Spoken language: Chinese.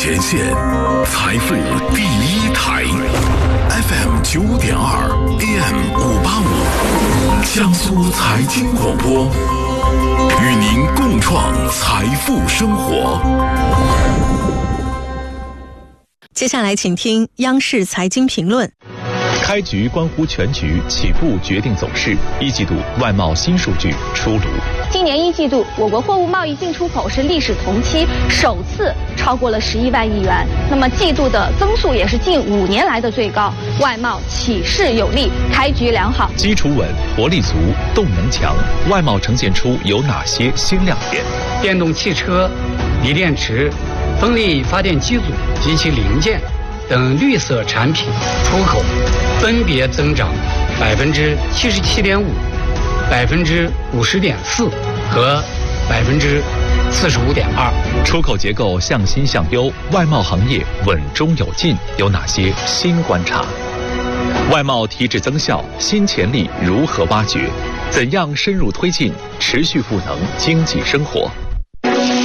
前线，财富第一台 ，FM 9.2 AM 585，江苏财经广播，与您共创财富生活。 接下来，请听央视财经评论。 开局关乎全局，起步决定走势。一季度外贸新数据出炉。 今年一季度，我国货物贸易进出口是历史同期首次超过了11万亿元。那么季度的增速也是近5年来的最高，外贸起势有力，开局良好。 基础稳，活力足，动能强。外贸呈现出有哪些新亮点？ 电动汽车、锂电池、风力发电机组及其零件等绿色产品出口分别增长77.5%、50.4%和45.2%。 出口结构向新向优，外贸行业稳中有进，有哪些新观察？外贸提质增效，新潜力如何挖掘？怎样深入推进，持续赋能经济生活？